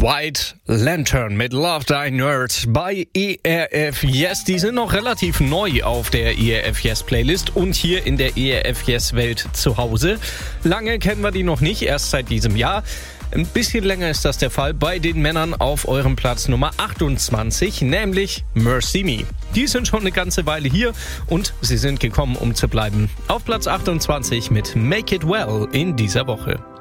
White Lantern mit Love Die Nerd bei ERF Yes. Die sind noch relativ neu auf der ERF Yes Playlist und hier in der ERF Yes Welt zu Hause. Lange kennen wir die noch nicht, erst seit diesem Jahr. Ein bisschen länger ist das der Fall bei den Männern auf eurem Platz Nummer 28, nämlich Mercy Me. Die sind schon eine ganze Weile hier und sie sind gekommen, um zu bleiben. Auf Platz 28 mit Make It Well in dieser Woche.